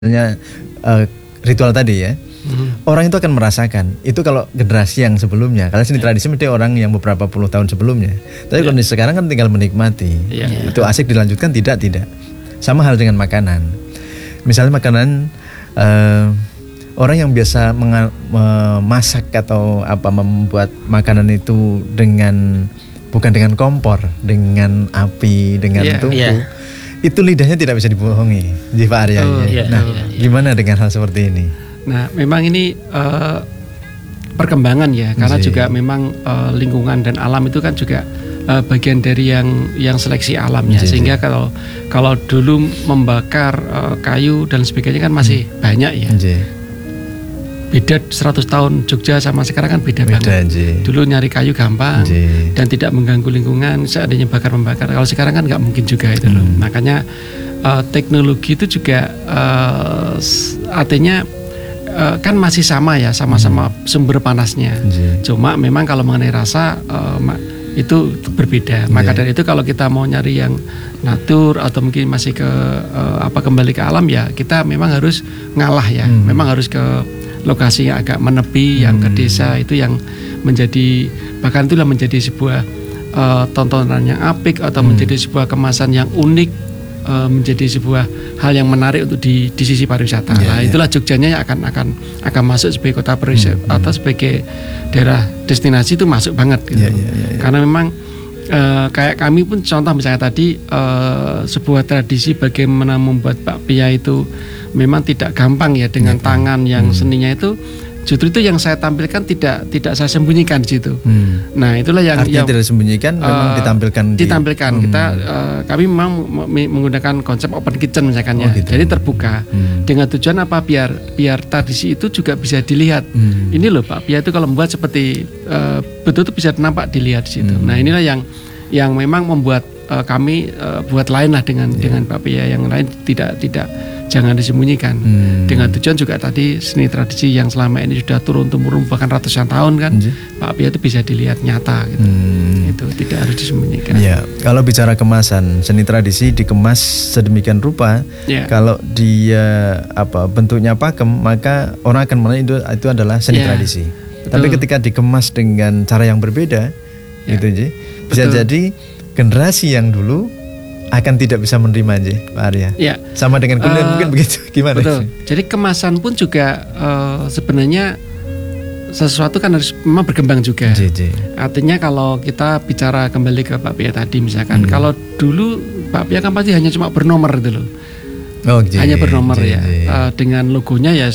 ritual tadi ya. Orang itu akan merasakan. Itu kalau generasi yang sebelumnya. Karena seni tradisi mesti orang yang beberapa puluh tahun sebelumnya. Tapi kondisi sekarang kan tinggal menikmati. Itu asik dilanjutkan, tidak. Sama hal dengan makanan. Misalnya makanan orang yang biasa memasak atau membuat makanan itu bukan dengan kompor, dengan api, dengan tungku. Itu lidahnya tidak bisa dibohongi, Pak Arya. Gimana dengan hal seperti ini? Nah, memang ini perkembangan ya, karena juga memang lingkungan dan alam itu kan juga bagian dari yang seleksi alamnya. Sehingga kalau dulu membakar kayu dan sebagainya kan masih banyak ya. Beda 100 tahun Jogja sama sekarang kan beda banget. Dulu nyari kayu gampang dan tidak mengganggu lingkungan, seandainya membakar. Kalau sekarang kan nggak mungkin juga itu loh. Makanya teknologi itu juga artinya kan masih sama ya, sama-sama sumber panasnya. Cuma memang kalau mengenai rasa itu berbeda. Maka dari itu kalau kita mau nyari yang natur atau mungkin masih kembali ke alam ya, kita memang harus ngalah ya. Memang harus ke lokasi yang agak menepi, yang ke desa, itu yang bahkan itulah menjadi sebuah tontonan yang apik atau menjadi sebuah kemasan yang unik, menjadi sebuah hal yang menarik untuk di sisi pariwisata. Itulah Jogjanya yang akan masuk sebagai kota pariwisata atau sebagai daerah destinasi, itu masuk banget gitu. Karena memang kayak kami pun contoh misalnya tadi sebuah tradisi bagaimana membuat bakpia itu memang tidak gampang ya, dengan tangan yang seninya itu. Justru itu yang saya tampilkan tidak saya sembunyikan di situ. Nah, itulah yang tidak disembunyikan, memang ditampilkan. Kami memang menggunakan konsep open kitchen misalkan ya. Jadi terbuka. Dengan tujuan apa? Biar tradisi itu juga bisa dilihat. Ini loh bakpia itu kalau membuat seperti betul-betul bisa nampak dilihat di situ. Nah, inilah yang memang membuat kami buat lain lah dengan bakpia yang lain, tidak jangan disembunyikan. Dengan tujuan juga tadi seni tradisi yang selama ini sudah turun-temurun bahkan ratusan tahun kan, bakpia itu bisa dilihat nyata gitu. Itu tidak harus disembunyikan. Ya, kalau bicara kemasan, seni tradisi dikemas sedemikian rupa, kalau dia bentuknya pakem, maka orang akan menilai itu adalah seni tradisi. Betul. Tapi ketika dikemas dengan cara yang berbeda, gitu bisa jadi generasi yang dulu akan tidak bisa menerima Pak Arya. Sama dengan kuliner mungkin begitu. Gimana? Betul. Jadi kemasan pun juga sebenarnya sesuatu kan harus memang berkembang juga. Artinya kalau kita bicara kembali ke bakpia tadi misalkan, kalau dulu bakpia kan pasti hanya cuma bernomor itu loh. Hanya bernomor ya. Dengan logonya ya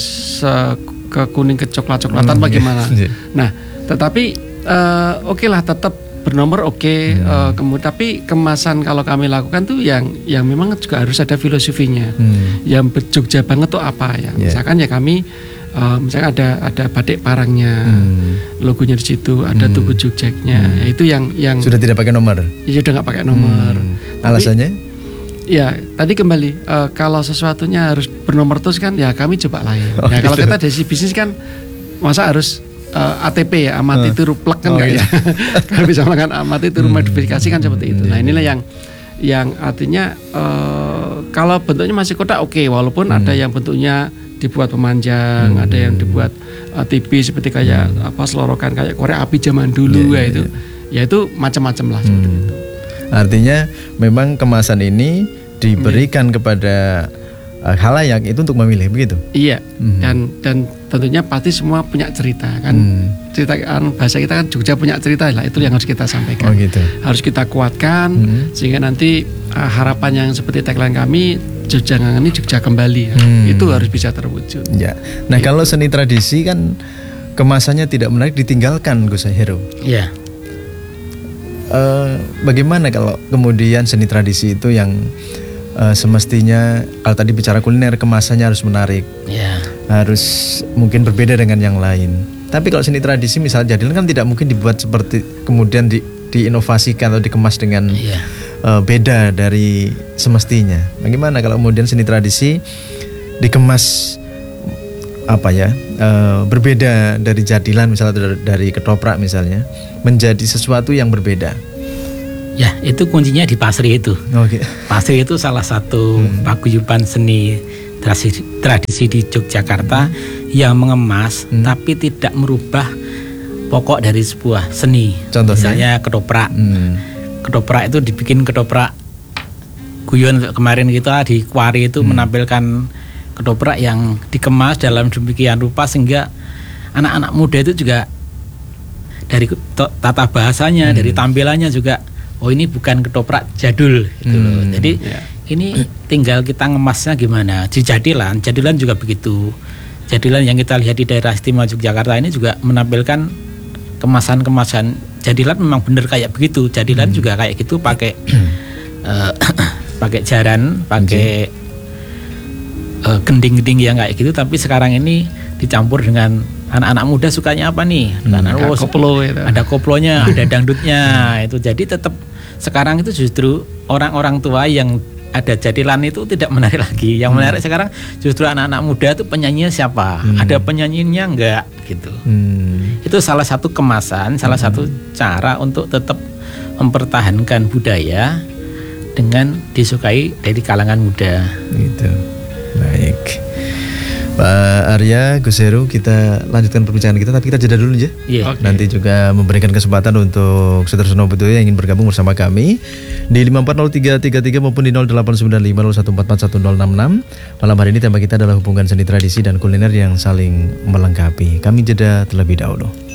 ke kuning ke coklat-coklatan bagaimana. Nah, tetapi oke lah, tetap bernomor kemudian tapi kemasan kalau kami lakukan tuh yang memang juga harus ada filosofinya. Yang Jogja banget tuh apa ya? Misalkan ya kami misalkan ada batik parangnya, logonya di situ, ada tugu Jogjanya. Itu yang sudah tidak pakai nomor. Iya, sudah nggak pakai nomor. Alasannya? Ya, tadi kembali kalau sesuatunya harus bernomor terus kan ya kami coba lain. Nah, kalau kita dari bisnis kan masa harus ATP ya, amati turu plek kan enggak ya. Kalau bisa melakukan amati turu modifikasi kan seperti itu. Nah, inilah yang artinya kalau bentuknya masih kotak walaupun ada yang bentuknya dibuat pemanjang, ada yang dibuat tipis seperti kayak selorokan kayak korek api zaman dulu ya itu macam-macam lah seperti itu. Artinya memang kemasan ini diberikan kepada halayak itu untuk memilih begitu. Iya. Dan tentunya pasti semua punya cerita kan. Cerita bahasa kita kan Jogja punya cerita lah, itu yang harus kita sampaikan. Harus kita kuatkan sehingga nanti harapan yang seperti tagline kami, Jogja ngangeni Jogja kembali. Itu harus bisa terwujud. Ya. Nah, kalau seni tradisi kan kemasannya tidak menarik ditinggalkan Gus Heru. Iya. Bagaimana kalau kemudian seni tradisi itu yang semestinya kalau tadi bicara kuliner kemasannya harus menarik, harus mungkin berbeda dengan yang lain. Tapi kalau seni tradisi misalnya jadilan kan tidak mungkin dibuat seperti kemudian diinovasikan atau dikemas dengan beda dari semestinya. Bagaimana kalau kemudian seni tradisi dikemas berbeda dari jadilan misalnya, dari ketoprak misalnya, menjadi sesuatu yang berbeda? Ya, itu kuncinya di Pasri itu. Pasri itu salah satu paguyuban seni tradisi di Yogyakarta yang mengemas tapi tidak merubah pokok dari sebuah seni. Contohnya? Misalnya ketoprak. Ketoprak itu dibikin ketoprak guyon kemarin kita di Kuari itu menampilkan ketoprak yang dikemas dalam demikian rupa sehingga anak-anak muda itu juga dari tata bahasanya, dari tampilannya juga, oh ini bukan ketoprak jadul gitu loh. Jadi ini tinggal kita ngemasnya gimana. Di Jadilan juga begitu. Jadilan yang kita lihat di daerah istimewa Yogyakarta ini juga menampilkan kemasan-kemasan Jadilan memang benar kayak begitu. Jadilan juga kayak gitu, pakai pakai jaran, pakai gending-gending yang kayak gitu. Tapi sekarang ini dicampur dengan anak-anak muda sukanya apa nih? Koplo itu. Ada koplonya, ada dangdutnya itu. Jadi tetap sekarang itu justru orang-orang tua yang ada Jadilan itu tidak menarik lagi. Yang menarik sekarang justru anak-anak muda itu penyanyinya siapa? Ada penyanyinya enggak gitu. Itu salah satu kemasan, salah satu cara untuk tetap mempertahankan budaya dengan disukai dari kalangan muda. Gitu. Baik. Pak Arya, Gus Heru, kita lanjutkan perbincangan kita, tapi kita jeda dulu aja. Nanti juga memberikan kesempatan untuk Saudara Sono Bedoya yang ingin bergabung bersama kami di 540333 maupun di 089501441066. Malam hari ini tema kita adalah hubungan seni tradisi dan kuliner yang saling melengkapi. Kami jeda terlebih dahulu.